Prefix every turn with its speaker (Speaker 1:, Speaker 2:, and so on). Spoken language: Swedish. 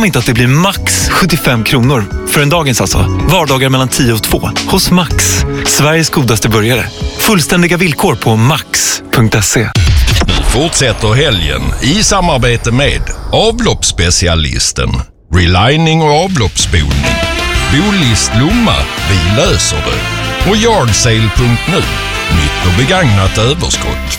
Speaker 1: inte att det blir max 75 kronor för en dagens alltså. Vardagar mellan 10 och 2 hos Max. Sveriges godaste burgare. Fullständiga villkor på max.se.
Speaker 2: Nu fortsätter helgen i samarbete med avloppsspecialisten, relining och avloppsspolning, Bolist Lomma, vi löser det, och Yardsale.nu, nytt och begagnat överskott.